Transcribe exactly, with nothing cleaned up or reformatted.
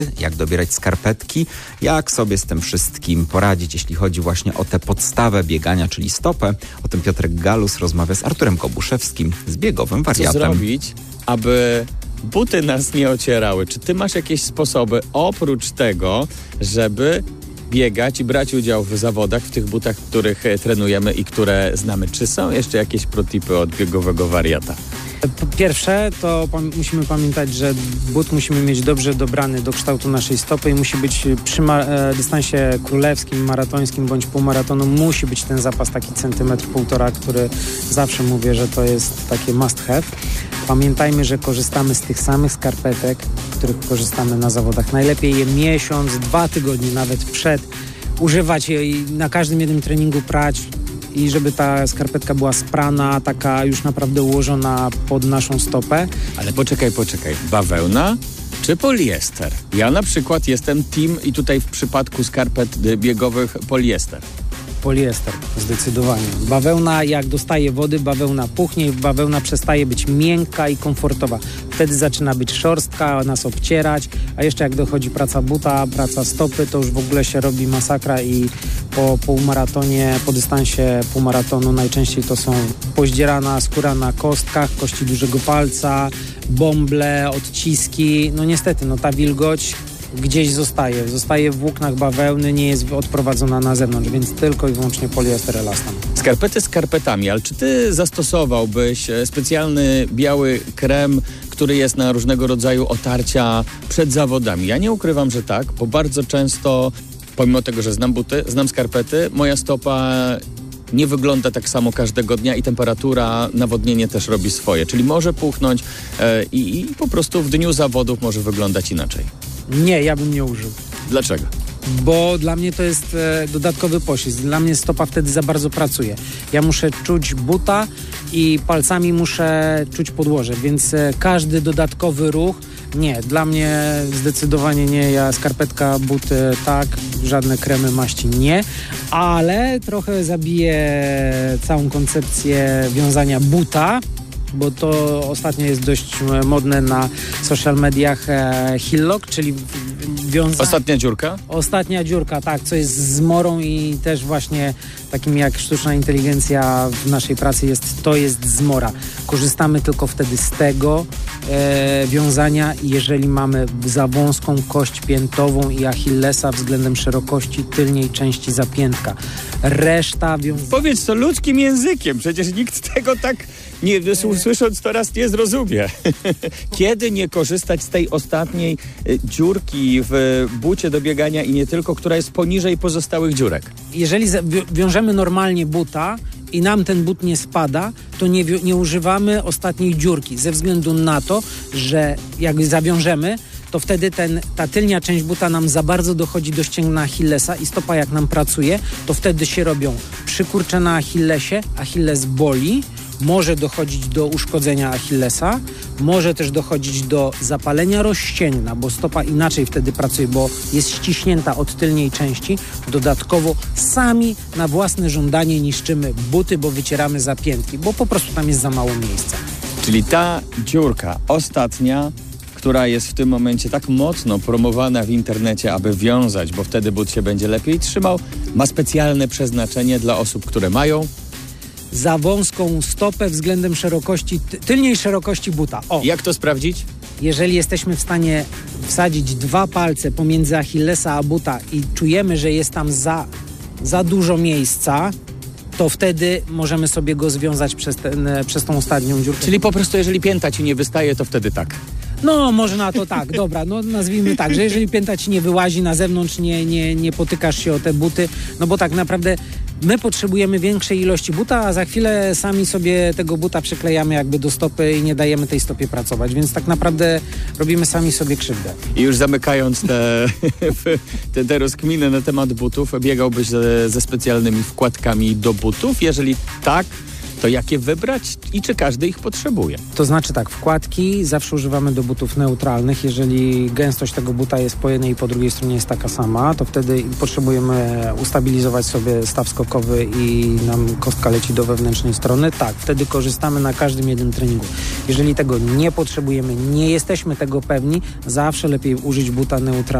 jak dobierać skarpetki, jak sobie z tym wszystkim poradzić, jeśli chodzi właśnie o tę podstawę biegania, czyli stopę. O tym Piotrek Galus rozmawia z Arturem Kobuszewskim, z biegowym wariatem. Co zrobić, aby buty nas nie ocierały? Czy ty masz jakieś sposoby, oprócz tego, żeby biegać i brać udział w zawodach, w tych butach, w których trenujemy i które znamy? Czy są jeszcze jakieś protipy od biegowego wariata? Po pierwsze, to pam- musimy pamiętać, że but musimy mieć dobrze dobrany do kształtu naszej stopy i musi być przy ma- e, dystansie królewskim, maratońskim bądź półmaratonu musi być ten zapas taki centymetr, półtora, który zawsze mówię, że to jest takie must have. Pamiętajmy, że korzystamy z tych samych skarpetek, których korzystamy na zawodach. Najlepiej je miesiąc, dwa tygodnie nawet przed, używać je i na każdym jednym treningu prać, i żeby ta skarpetka była sprana, taka już naprawdę ułożona pod naszą stopę. Ale poczekaj, poczekaj. Bawełna czy poliester? Ja na przykład jestem team i tutaj w przypadku skarpet biegowych poliester. Poliester, zdecydowanie. Bawełna, jak dostaje wody, bawełna puchnie, bawełna przestaje być miękka i komfortowa. Wtedy zaczyna być szorstka, nas obcierać, a jeszcze jak dochodzi praca buta, praca stopy, to już w ogóle się robi masakra i po półmaratonie, po dystansie półmaratonu najczęściej to są pozdzierana skóra na kostkach, kości dużego palca, bąble, odciski. No niestety, no ta wilgoć gdzieś zostaje. Zostaje w włóknach bawełny, nie jest odprowadzona na zewnątrz, więc tylko i wyłącznie poliester elastan. Skarpety skarpetami, ale czy ty zastosowałbyś specjalny biały krem, który jest na różnego rodzaju otarcia przed zawodami? Ja nie ukrywam, że tak, bo bardzo często, pomimo tego, że znam buty, znam skarpety, moja stopa nie wygląda tak samo każdego dnia i temperatura, nawodnienie też robi swoje, czyli może puchnąć e, i, i po prostu w dniu zawodów może wyglądać inaczej. Nie, ja bym nie użył. Dlaczego? Bo dla mnie to jest e, dodatkowy poślizg. Dla mnie stopa wtedy za bardzo pracuje. Ja muszę czuć buta i palcami muszę czuć podłoże, więc e, każdy dodatkowy ruch, nie, dla mnie zdecydowanie nie. Ja skarpetka, buty tak, żadne kremy, maści nie, ale trochę zabiję całą koncepcję wiązania buta, bo to ostatnio jest dość modne na social mediach e, heel lock, czyli wiązanie. Ostatnia dziurka? Ostatnia dziurka, tak, co jest zmorą i też właśnie takim jak sztuczna inteligencja w naszej pracy jest, to jest zmora. Korzystamy tylko wtedy z tego e, wiązania, jeżeli mamy za wąską kość piętową i achillesa względem szerokości tylnej części zapiętka. Reszta wiązania... Powiedz to ludzkim językiem, przecież nikt tego tak nie, słysząc to raz nie zrozumie. Kiedy nie korzystać z tej ostatniej y, dziurki w bucie do biegania i nie tylko, która jest poniżej pozostałych dziurek? Jeżeli wiążemy normalnie buta i nam ten but nie spada, to nie, nie używamy ostatniej dziurki ze względu na to, że jak zawiążemy, to wtedy ten, ta tylnia część buta nam za bardzo dochodzi do ścięgna Achillesa i stopa jak nam pracuje, to wtedy się robią przykurcze na Achillesie, Achilles boli, może dochodzić do uszkodzenia Achillesa, może też dochodzić do zapalenia rozścięgna, bo stopa inaczej wtedy pracuje, bo jest ściśnięta od tylnej części. Dodatkowo sami na własne żądanie niszczymy buty, bo wycieramy zapiętki, bo po prostu tam jest za mało miejsca. Czyli ta dziurka ostatnia, która jest w tym momencie tak mocno promowana w internecie, aby wiązać, bo wtedy but się będzie lepiej trzymał, ma specjalne przeznaczenie dla osób, które mają za wąską stopę względem szerokości, tylnej szerokości buta. O. Jak to sprawdzić? Jeżeli jesteśmy w stanie wsadzić dwa palce pomiędzy Achillesa a buta i czujemy, że jest tam za, za dużo miejsca, to wtedy możemy sobie go związać przez, ten, przez tą ostatnią dziurkę. Czyli po prostu jeżeli pięta ci nie wystaje, to wtedy tak. No, może na to tak, dobra, no nazwijmy tak, że jeżeli pięta ci nie wyłazi na zewnątrz, nie, nie, nie potykasz się o te buty, no bo tak naprawdę my potrzebujemy większej ilości buta, a za chwilę sami sobie tego buta przyklejamy jakby do stopy i nie dajemy tej stopie pracować, więc tak naprawdę robimy sami sobie krzywdę. I już zamykając te, te, te rozkminy na temat butów, biegałbyś ze, ze specjalnymi wkładkami do butów? Jeżeli tak, to jakie wybrać i czy każdy ich potrzebuje? To znaczy tak, wkładki zawsze używamy do butów neutralnych. Jeżeli gęstość tego buta jest po jednej i po drugiej stronie jest taka sama, to wtedy potrzebujemy ustabilizować sobie staw skokowy i nam kostka leci do wewnętrznej strony. Tak, wtedy korzystamy na każdym jednym treningu. Jeżeli tego nie potrzebujemy, nie jesteśmy tego pewni, zawsze lepiej użyć buta neutralnego